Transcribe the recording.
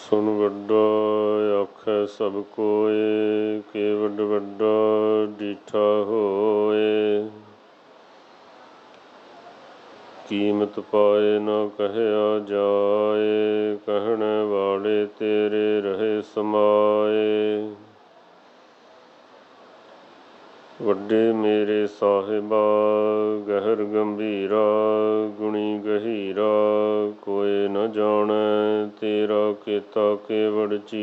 ਸੁਨ ਵੱਡਾ ਆਖੈ ਸਭ ਕੋਇ, ਕੇਵਡ ਵੱਡਾ ਡੀਠਾ ਹੋਇ। ਕੀਮਤ ਪਾਏ ਨਾ ਕਹਿਆ ਜਾਇ, ਕਹਿਣ ਵਾਲੇ ਤੇਰੇ ਰਹੇ ਸਮਾਏ। ਵੱਡੇ ਮੇਰੇ ਸਾਹਿਬਾ ਗਹਿਰ ਗੰਭੀਰਾ, ਗੁਣੀ ਗਹੀਰਾ, ਕੋਇ ਨ ਜਾਣੈ ਤੇਰਾ ਕੀਤਾ ਕੇਵਡ ਚੀਰਾ।